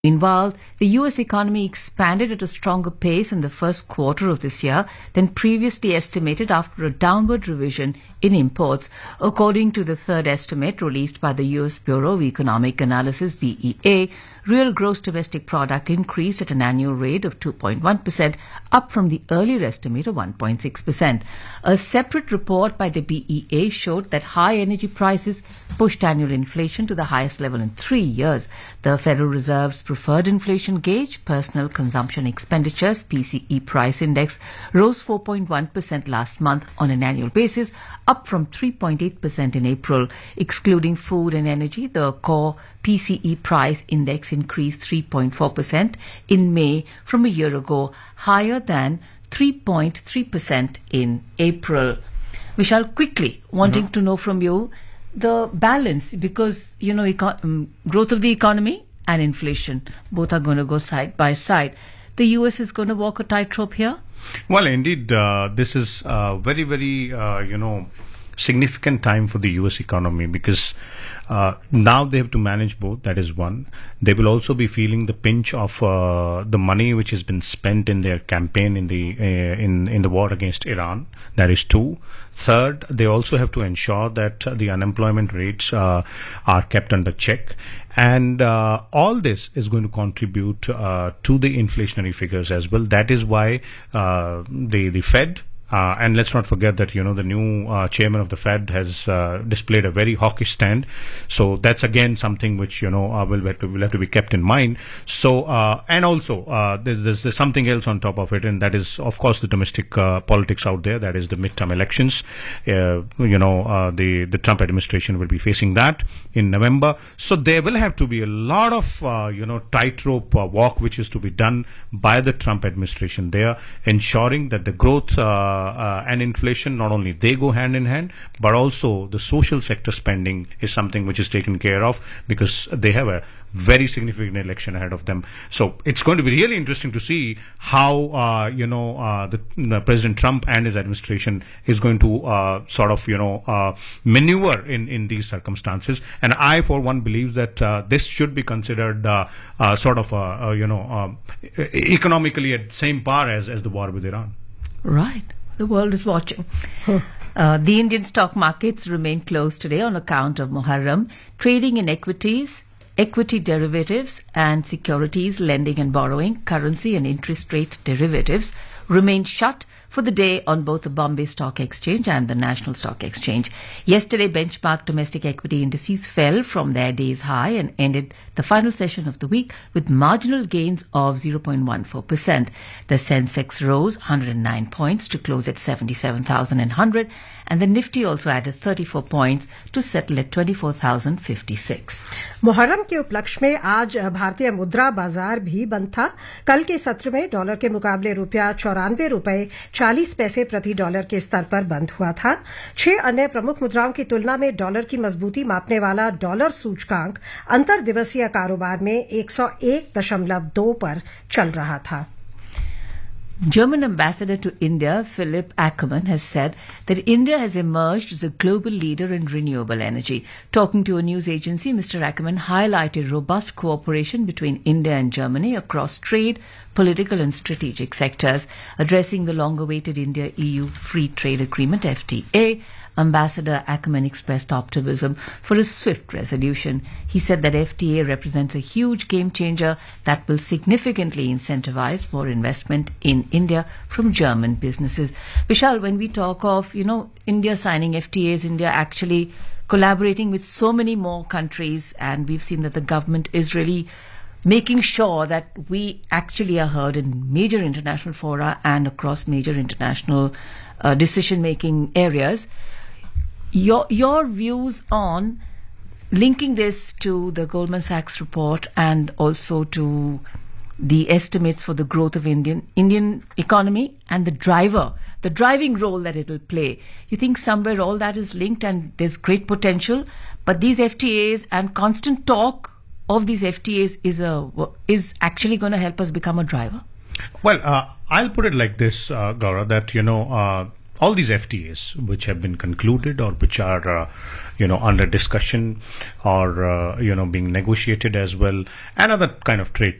Meanwhile, the U.S. economy expanded at a stronger pace in the first quarter of this year than previously estimated after a downward revision in imports. According to the third estimate released by the U.S. Bureau of Economic Analysis, BEA, real gross domestic product increased at an annual rate of 2.1%, up from the earlier estimate of 1.6%. A separate report by the BEA showed that high energy prices pushed annual inflation to the highest level in 3 years. The Federal Reserve's preferred inflation gauge, Personal Consumption Expenditures, PCE price index, rose 4.1% last month on an annual basis, up from 3.8% in April. Excluding food and energy, the core PCE price index increased 3.4% in May from a year ago, higher than 3.3% in April. Vishal, quickly wanting to know from you the balance, because growth of the economy and inflation both are going to go side by side. The US is going to walk a tightrope here? Well, indeed, this is very, very, significant time for the U.S. economy, because now they have to manage both. That is one. They will also be feeling the pinch of the money which has been spent in their campaign in the war against Iran. That is two. Third, they also have to ensure that the unemployment rates are kept under check. And all this is going to contribute to the inflationary figures as well. That is why the Fed, and let's not forget that, the new chairman of the Fed has displayed a very hawkish stand. So that's again something which, will have to be kept in mind. So, and also, there's something else on top of it, and that is, of course, the domestic politics out there. That is the midterm elections. The Trump administration will be facing that in November. So there will have to be a lot of, tightrope walk which is to be done by the Trump administration there, ensuring that the growth and inflation, not only they go hand in hand, but also the social sector spending is something which is taken care of, because they have a very significant election ahead of them. So it's going to be really interesting to see how the President Trump and his administration is going to maneuver in these circumstances. And I, for one, believe that this should be considered economically at same par as the war with Iran. Right. The world is watching. The Indian stock markets remain closed today on account of Muharram. Trading in equities, equity derivatives and securities, lending and borrowing, currency and interest rate derivatives remained shut for the day on both the Bombay Stock Exchange and the National Stock Exchange. Yesterday, benchmark domestic equity indices fell from their day's high and ended the final session of the week with marginal gains of 0.14%. The Sensex rose 109 points to close at 77,100, and the Nifty also added 34 points to settle at 24,056. Muharram के उपलक्ष्य में आज भारतीय मुद्रा बाजार भी बंद था। कल के सत्र में डॉलर के मुकाबले रुपया 94 रुपए 40 पैसे प्रति डॉलर के स्तर पर बंद हुआ था। 6 अन्य प्रमुख मुद्राओं की तुलना में डॉलर की मजबूती मापने वाला डॉलर सूचकांक अंतर दिवसीय कारोबार में 101.2 पर चल रहा था। German ambassador to India, Philipp Ackermann, has said that India has emerged as a global leader in renewable energy. Talking to a news agency, Mr. Ackermann highlighted robust cooperation between India and Germany across trade, political and strategic sectors. Addressing the long-awaited India-EU Free Trade Agreement, FTA, Ambassador Ackermann expressed optimism for a swift resolution. He said that FTA represents a huge game changer that will significantly incentivize more investment in India from German businesses. Vishal, when we talk of, India signing FTAs, India actually collaborating with so many more countries, and we've seen that the government is really making sure that we actually are heard in major international fora and across major international decision-making areas. Your views on linking this to the Goldman Sachs report and also to the estimates for the growth of Indian economy and the driving role that it will play. You think somewhere all that is linked and there's great potential, but these FTAs and constant talk of these FTAs is actually going to help us become a driver? Well, I'll put it like this, Gaurav, that, all these FTAs which have been concluded or which are under discussion or being negotiated as well, and other kind of trade